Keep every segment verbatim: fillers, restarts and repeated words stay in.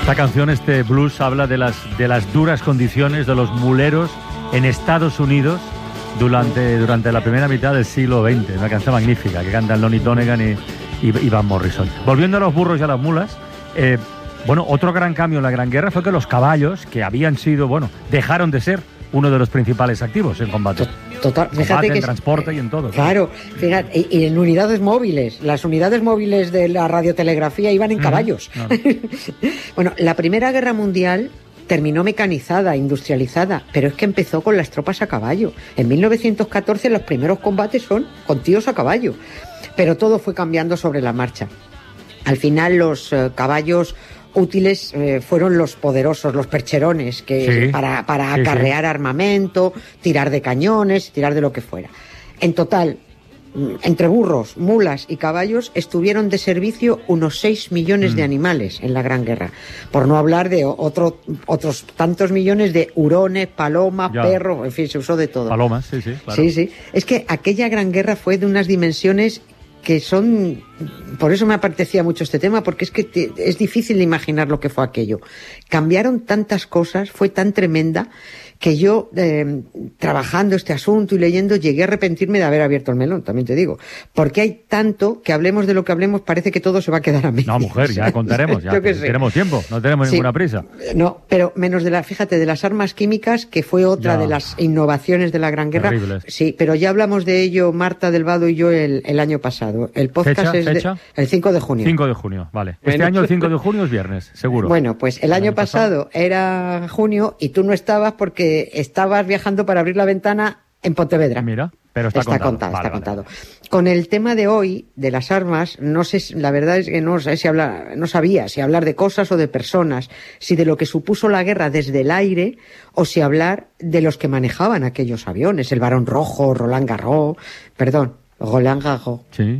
Esta canción, este blues, habla de las, de las duras condiciones de los muleros en Estados Unidos durante, durante la primera mitad del siglo veinte. Una canción magnífica que cantan Lonnie Donegan y, y, y Van Morrison. Volviendo a los burros y a las mulas, eh, bueno, otro gran cambio en la Gran Guerra fue que los caballos, que habían sido, bueno, dejaron de ser uno de los principales activos en combate. Total, fíjate combate, que en transporte y en todo. Claro, fíjate, y, y en unidades móviles. Las unidades móviles de la radiotelegrafía iban en caballos. No, no. Bueno, la Primera Guerra Mundial terminó mecanizada, industrializada, pero es que empezó con las tropas a caballo. En mil novecientos catorce los primeros combates son con tíos a caballo, pero todo fue cambiando sobre la marcha. Al final los eh, caballos útiles eh, fueron los poderosos, los percherones, que sí, para, para sí, acarrear sí. armamento, tirar de cañones, tirar de lo que fuera. En total, entre burros, mulas y caballos estuvieron de servicio unos seis millones mm. de animales en la Gran Guerra, por no hablar de otro, otros tantos millones de hurones, palomas, ya. perros, en fin, se usó de todo. Palomas, sí, sí, claro. Sí, sí. Es que aquella Gran Guerra fue de unas dimensiones que son... Por eso me apetecía mucho este tema, porque es que te, es difícil de imaginar lo que fue aquello. Cambiaron tantas cosas, fue tan tremenda, que yo, eh, trabajando este asunto y leyendo, llegué a arrepentirme de haber abierto el melón, también te digo. Porque hay tanto que hablemos de lo que hablemos, parece que todo se va a quedar a medias. No, mujer, ya contaremos, ya tenemos tiempo, no tenemos sí, ninguna prisa. No, pero menos de la, fíjate, de las armas químicas, que fue otra ya. de las innovaciones de la Gran Guerra. Terribles. Sí, pero ya hablamos de ello, Marta del Vado y yo, el, el año pasado. El podcast ¿Fecha? es ¿Fecha? De, el cinco de junio. cinco de junio, vale. Este bueno, año el cinco de junio es viernes, seguro. Bueno, pues el, el año, año pasado, pasado era junio y tú no estabas porque estabas viajando para abrir la ventana en Pontevedra. Mira, pero está, está contado. contado, vale, está vale. contado. Con el tema de hoy, de las armas, no sé, la verdad es que no sé si hablar, no sabía si hablar de cosas o de personas, si de lo que supuso la guerra desde el aire, o si hablar de los que manejaban aquellos aviones, el Barón Rojo, Roland Garros, perdón, Roland Garros. Sí.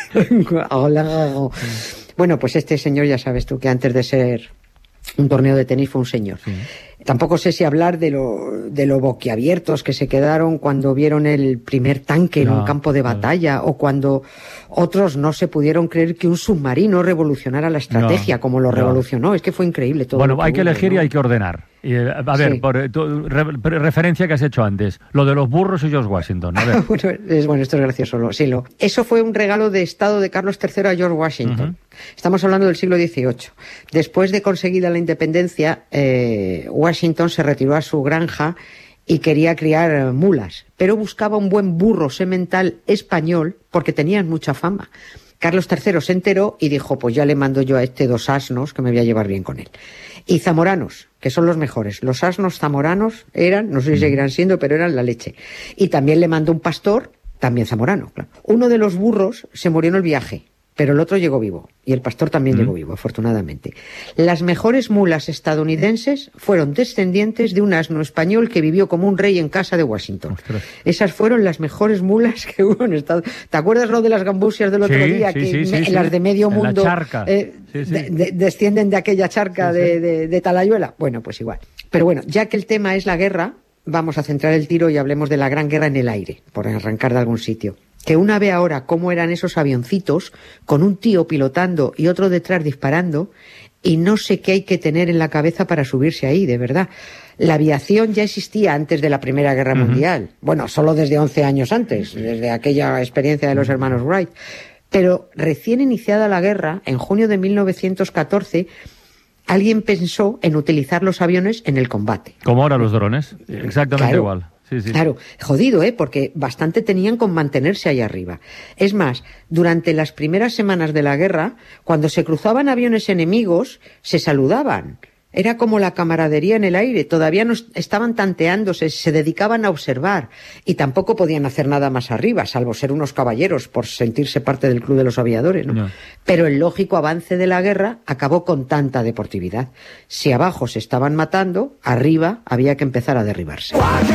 Roland Garros. Sí. Bueno, pues este señor, ya sabes tú, que antes de ser un torneo de tenis fue un señor. Sí. Tampoco sé si hablar de lo, de lo boquiabiertos que se quedaron cuando vieron el primer tanque no, en un campo de batalla, no. o cuando otros no se pudieron creer que un submarino revolucionara la estrategia no, como lo no. revolucionó. Es que fue increíble todo. Bueno, que hay que hubo, elegir ¿no? y hay que ordenar. Y, a ver, sí. por tu re, referencia que has hecho antes, lo de los burros y George Washington. A ver. bueno, es, bueno, esto es gracioso. Lo, sí, lo, eso fue un regalo de Estado de Carlos tercero a George Washington. Uh-huh. Estamos hablando del siglo dieciocho. Después de conseguida la independencia, eh, Washington se retiró a su granja y quería criar mulas, pero buscaba un buen burro semental español porque tenían mucha fama. Carlos tercero se enteró y dijo, pues ya le mando yo a este dos asnos que me voy a llevar bien con él. Y zamoranos, que son los mejores. Los asnos zamoranos eran, no sé si seguirán siendo, pero eran la leche. Y también le mandó un pastor, también zamorano, claro. Uno de los burros se murió en el viaje, pero el otro llegó vivo. Y el pastor también mm. llegó vivo, afortunadamente. Las mejores mulas estadounidenses fueron descendientes de un asno español que vivió como un rey en casa de Washington. Ostras. Esas fueron las mejores mulas que hubo en Estados Unidos. ¿Te acuerdas lo de las gambusias del otro sí, día? Sí, que sí, me, sí, las sí. de medio en mundo la charca. Eh, sí, sí. De, de, descienden de aquella charca sí, de, de, de Talayuela. Bueno, pues igual. Pero bueno, ya que el tema es la guerra, vamos a centrar el tiro y hablemos de la Gran Guerra en el aire, por arrancar de algún sitio. Que una ve ahora cómo eran esos avioncitos, con un tío pilotando y otro detrás disparando, y no sé qué hay que tener en la cabeza para subirse ahí, de verdad. La aviación ya existía antes de la Primera Guerra uh-huh. Mundial. Bueno, solo desde once años antes, desde aquella experiencia de los hermanos Wright. Pero recién iniciada la guerra, en junio de mil novecientos catorce, alguien pensó en utilizar los aviones en el combate. Como ahora los drones, exactamente claro. igual. Sí, sí. Claro, jodido, ¿eh? Porque bastante tenían con mantenerse ahí arriba. Es más, durante las primeras semanas de la guerra, cuando se cruzaban aviones enemigos, se saludaban. Era como la camaradería en el aire. Todavía no estaban tanteándose, se dedicaban a observar. Y tampoco podían hacer nada más arriba, salvo ser unos caballeros por sentirse parte del club de los aviadores, ¿no? No. Pero el lógico avance de la guerra acabó con tanta deportividad. Si abajo se estaban matando, arriba había que empezar a derribarse.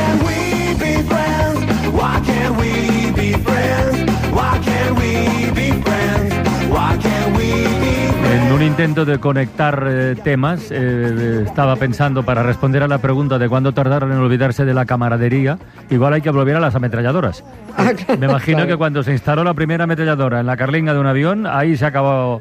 En un intento de conectar eh, temas, eh, estaba pensando para responder a la pregunta de cuándo tardaron en olvidarse de la camaradería, igual hay que volver a las ametralladoras. Ah, claro, Me imagino claro. que cuando se instaló la primera ametralladora en la carlinga de un avión, ahí se acabó